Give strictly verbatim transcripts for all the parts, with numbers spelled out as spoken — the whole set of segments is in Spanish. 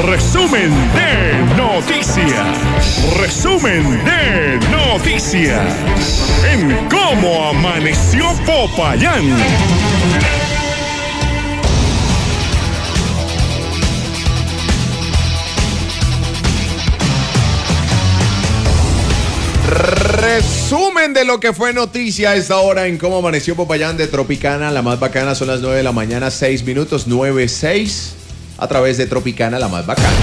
Resumen de noticias. Resumen de noticias. En Cómo Amaneció Popayán. Resumen de lo que fue noticia a esta hora en Cómo Amaneció Popayán de Tropicana. La más bacana son las nueve de la mañana, seis minutos, nueve seis, a través de Tropicana, la más bacana.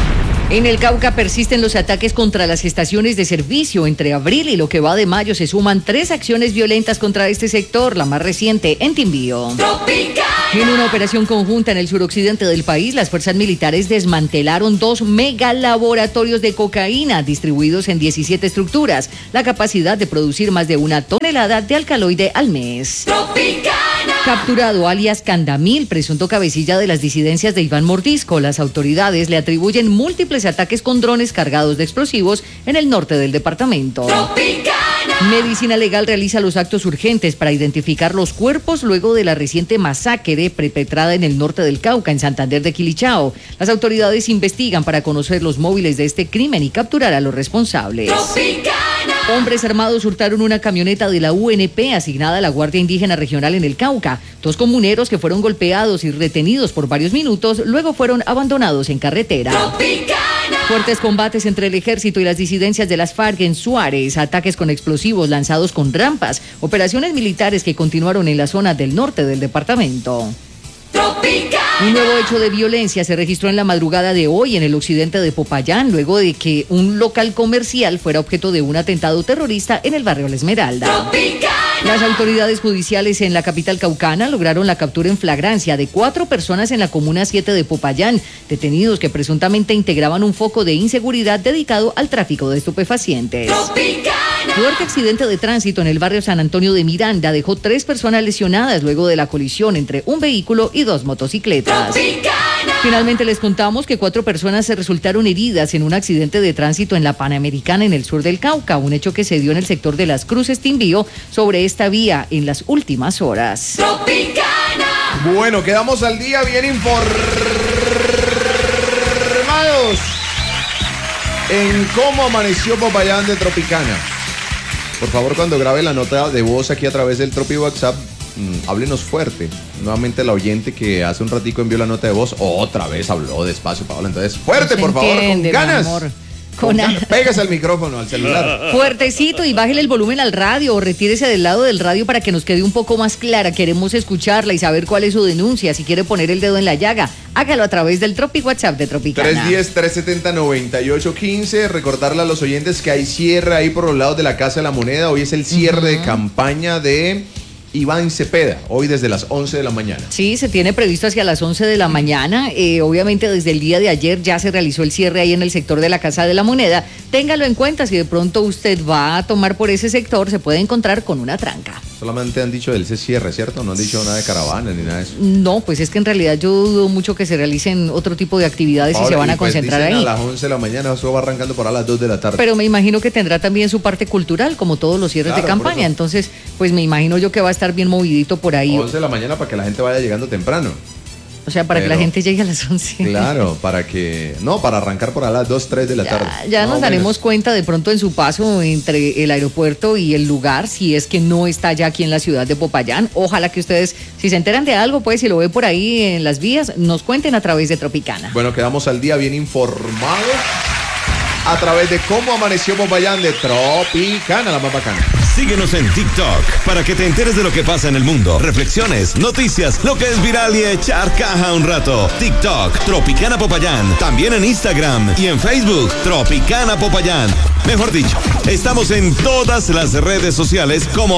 En el Cauca persisten los ataques contra las estaciones de servicio. Entre abril y lo que va de mayo se suman tres acciones violentas contra este sector, la más reciente en Timbío. Tropicana. En una operación conjunta en el suroccidente del país, las fuerzas militares desmantelaron dos megalaboratorios de cocaína distribuidos en diecisiete estructuras, la capacidad de producir más de una tonelada de alcaloide al mes. Tropicana. Capturado alias Candamil, presunto cabecilla de las disidencias de Iván Mordisco, las autoridades le atribuyen múltiples ataques con drones cargados de explosivos en el norte del departamento. Tropicana. Medicina Legal realiza los actos urgentes para identificar los cuerpos luego de la reciente masacre perpetrada en el norte del Cauca, en Santander de Quilichao. Las autoridades investigan para conocer los móviles de este crimen y capturar a los responsables. Tropicana. Hombres armados hurtaron una camioneta de la U N P asignada a la Guardia Indígena Regional en el Cauca. Dos comuneros que fueron golpeados y retenidos por varios minutos, luego fueron abandonados en carretera. Tropicana. Fuertes combates entre el ejército y las disidencias de las FARC en Suárez, ataques con explosivos lanzados con rampas, operaciones militares que continuaron en la zona del norte del departamento. Tropicana. Un nuevo hecho de violencia se registró en la madrugada de hoy en el occidente de Popayán, luego de que un local comercial fuera objeto de un atentado terrorista en el barrio La Esmeralda. Tropicana. Las autoridades judiciales en la capital caucana lograron la captura en flagrancia de cuatro personas en la comuna siete de Popayán, detenidos que presuntamente integraban un foco de inseguridad dedicado al tráfico de estupefacientes. Tropicana. Fuerte accidente de tránsito en el barrio San Antonio de Miranda dejó tres personas lesionadas luego de la colisión entre un vehículo y dos motocicletas. Tropicana. Finalmente les contamos que cuatro personas se resultaron heridas en un accidente de tránsito en la Panamericana en el sur del Cauca, un hecho que se dio en el sector de Las Cruces Timbío sobre esta vía en las últimas horas. Tropicana. Bueno, quedamos al día bien informados en Cómo Amaneció Popayán de Tropicana. Por favor, cuando grabe la nota de voz aquí a través del Tropi WhatsApp, mmm, háblenos fuerte. Nuevamente la oyente que hace un ratico envió la nota de voz, otra vez habló despacio, Paola. Entonces, fuerte, No se por favor, entiende, con ganas. mi amor. Con Con ganas. a- Péguese al micrófono, al celular. Fuertecito y bájele el volumen al radio o retírese del lado del radio para que nos quede un poco más clara. Queremos escucharla y saber cuál es su denuncia. Si quiere poner el dedo en la llaga, hágalo a través del Tropi WhatsApp de Tropicana. tres uno cero, tres siete cero, nueve ocho uno cinco. Recordarle a los oyentes que hay cierre ahí por los lados de la Casa de la Moneda. Hoy es el cierre uh-huh. de campaña de Iván Cepeda, hoy desde las once de la mañana. Sí, se tiene previsto hacia las once de la mañana. Eh, obviamente desde el día de ayer ya se realizó el cierre ahí en el sector de la Casa de la Moneda. Téngalo en cuenta, si de pronto usted va a tomar por ese sector, se puede encontrar con una tranca. Solamente han dicho del cierre, ¿cierto? No han dicho nada de caravana ni nada de eso. No, pues es que en realidad yo dudo mucho que se realicen otro tipo de actividades Ahora, y se van a pues concentrar dicen ahí. a las once de la mañana, eso va arrancando por a las dos de la tarde. Pero me imagino que tendrá también su parte cultural, como todos los cierres Claro, de campaña. Entonces, pues me imagino yo que va a estar bien movidito por ahí. once de la mañana para que la gente vaya llegando temprano. O sea, para Pero, que la gente llegue a las once. Claro, para que... No, para arrancar por a las dos, tres de la tarde. Ya, ya nos Más o daremos menos. cuenta de pronto en su paso entre el aeropuerto y el lugar, si es que no está ya aquí en la ciudad de Popayán. Ojalá que ustedes, si se enteran de algo, pues si lo ve por ahí en las vías, nos cuenten a través de Tropicana. Bueno, quedamos al día bien informados a través de Cómo Amaneció Popayán de Tropicana, la más bacana. Síguenos en TikTok para que te enteres de lo que pasa en el mundo. Reflexiones, noticias, lo que es viral y echar caja un rato. TikTok, Tropicana Popayán. También en Instagram y en Facebook, Tropicana Popayán. Mejor dicho, estamos en todas las redes sociales como